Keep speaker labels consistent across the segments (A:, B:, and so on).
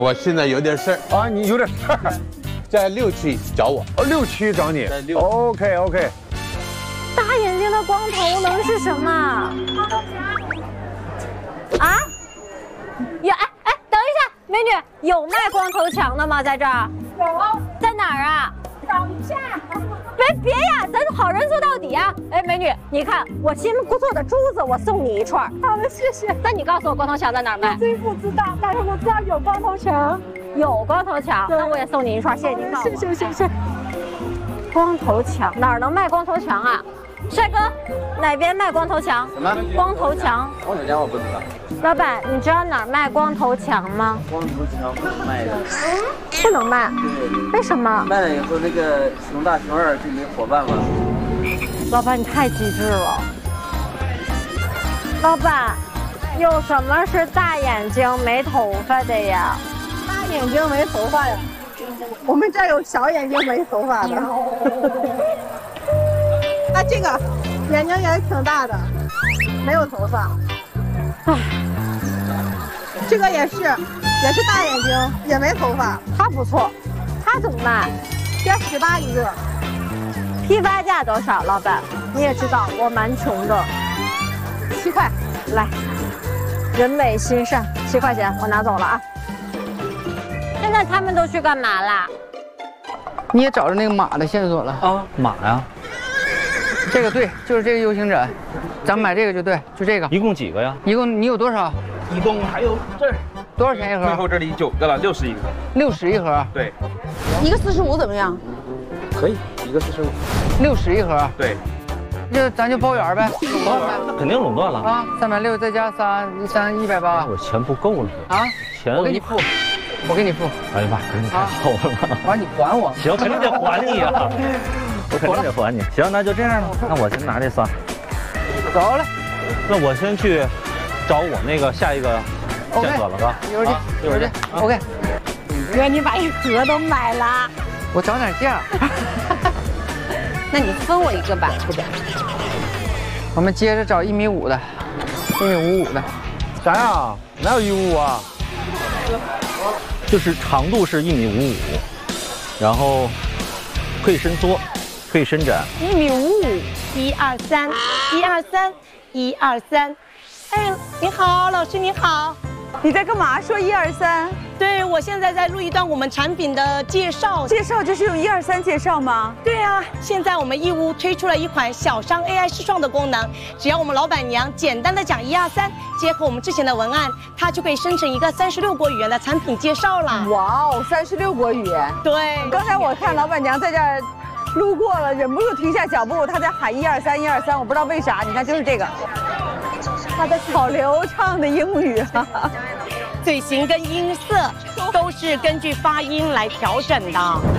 A: 我现在有点事儿
B: 啊，你有点事儿，
A: 在6区找我。
B: 哦，6区找你。
A: 在6。
B: OK。
C: 大眼睛的光头能是什么？啊？有哎，等一下，美女，有卖光头强的吗？在这儿？
D: 有。
C: 在哪儿啊？
D: 找一下。
C: 别呀，咱好人做到底呀！哎，美女，你看我新做的珠子，我送你一串。
D: 好的，谢谢。
C: 那你告诉我光头强在哪儿卖？
D: 真不知道，但是我知道有光头强。
C: 有光头强，那我也送你一串，谢谢您告诉我。
D: 谢谢。
C: 光头强哪儿能卖光头强啊？帅哥，哪边卖光头强？
E: 什么？
C: 光头强？
E: 光头强我不知道。
C: 老板，你知道哪儿卖光头强吗？
E: 光头强不能卖的。
C: 不能卖？
E: 对。
C: 为什么？
E: 卖了以后，那个熊大、熊二就没伙伴了。
C: 老板，你太机智了。老板，有什么是大眼睛没头发的呀？
D: 大眼睛没头发呀？我们这儿有小眼睛没头发的。那这个眼睛也挺大的，没有头发。唉，这个也是大眼睛，也没头发，它不错。
C: 它怎么卖？
D: 要18一个。
C: 批发价多少？老板，你也知道我蛮穷的，7块。来，人美心善，7块钱我拿走了啊。现在他们都去干嘛啦？
F: 你也找着那个马的线索了
E: 啊？马呀？
F: 这个对，就是这个 U 型枕，咱们买这个就对，就这个。
G: 一共几个呀？
F: 一共你有多少？
G: 一共还有这儿
F: 多少钱一盒？
G: 最后这里9个了，60一个。
F: 60一盒？
G: 对。
D: 一个45怎么样？
G: 可以，一个45。
F: 60一盒？
G: 对。
F: 咱就包圆呗。
G: 包圆那肯定垄断了
F: 啊！360再加180。
G: 我钱不够了
F: 啊！
G: 钱
F: 我给你付。我给你付。
G: 哎呀妈，真是太厚了。
F: 完你还我。
G: 行，肯定得还你呀。我肯定得还你。行，那就这样了。那我先拿这仨。
F: 走了。
G: 那我先去找我那个下一个线索了，是吧？
F: 一会儿去，一会儿去。OK。
C: 哥，你把一盒都买了。
F: 我涨点价。
C: 那你分我一个吧。
F: 我们接着找1.5米的，1.55米的。
B: 啥呀？哪有155啊？
G: 就是长度是1.55米，然后可以伸缩，可以伸展。
D: 1.55米，123，123。哎，你好，老师你好。
H: 你在干嘛？说1、2、3。
D: 对，我现在在录一段我们产品的介绍。
H: 介绍就是用1、2、3介绍吗？
D: 对啊，现在我们义乌推出了一款小商 AI 视创的功能，只要我们老板娘简单的讲1、2、3，结合我们之前的文案，它就可以生成一个36国语言的产品介绍了。
H: 哇哦，36国语言。
D: 对，
H: 刚才我看老板娘在这儿路过了，忍不住停下脚步，她在喊1、2、3、1、2、3，我不知道为啥。你看，就是这个。他的好流畅的英语啊！
D: 嘴型跟音色都是根据发音来调整的。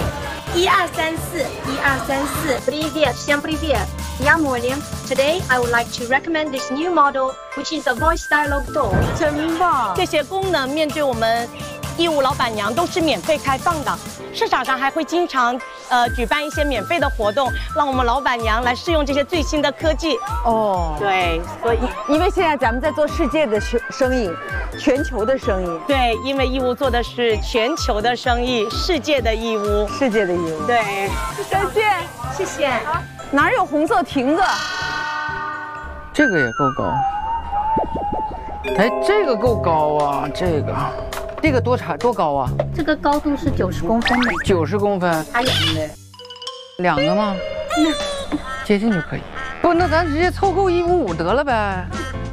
I: 1、2、3、4，1、2、3、4。Привет, всем привет. Я Молли. Today I would like to recommend this new model, which is a voice dialogue doll.
H: 真棒！
D: 这些功能面对我们义乌老板娘都是免费开放的。市场上还会经常举办一些免费的活动，让我们老板娘来试用这些最新的科技。
H: 哦，
D: 对，所以
H: 因为现在咱们在做世界的生意，全球的生意。
D: 对，因为义乌做的是全球的生意，世界的义乌，
H: 世界的义乌。
D: 对，
H: 再见，
I: 谢谢。
H: 哪有红色亭子？
F: 这个也够高。哎，这个够高啊，这个多高啊？
I: 这个高度是90公分的。
F: 90公分。
I: 它两个。
F: 两个吗？接近就可以。不，那咱直接凑够155得了呗。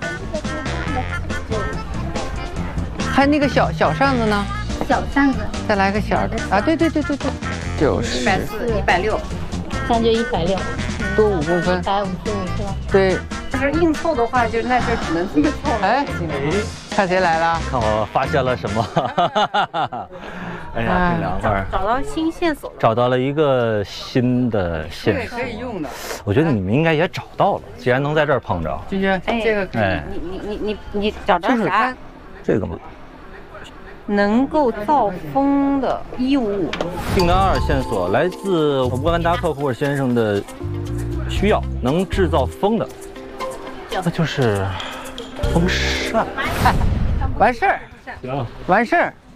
F: 还有那个小扇子呢？
I: 小扇子。
F: 再来个小的啊！对，90。
I: 140、160，那就160。
F: 多5公分。
I: 155是吧？
F: 对。
H: 要是硬凑的话，就那就只能自己凑了。
F: 哎，看谁来了？
G: 看我发现了什么？哎呀，挺凉快。
I: 找到新线索了。
G: 找到了一个新的线索，
F: 可以用的。
G: 我觉得你们应该也找到了，既然能在这儿碰着。
F: 君君，这个可以。
I: 你找到啥？
G: 这个吗？
H: 能够造风的155。
G: 订单2线索来自乌干达客户先生的需要，能制造风的。那就是风扇，
F: 完事儿，
G: 行，
F: 完事儿。